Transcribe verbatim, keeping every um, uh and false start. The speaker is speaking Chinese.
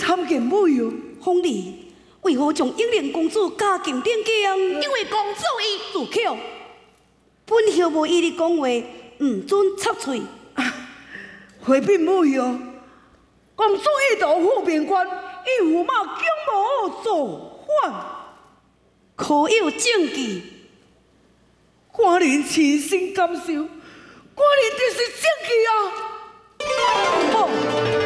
参见母哟。 凤梨为何将英莲公主加进殿宫？ 因为公主伊自口，本校无依你讲话，唔准插嘴。 回禀母哟，公主一到副边关，以驸马姜某造反， 可有证据？ 寡人亲身感受，寡人就是证据啊！ 好。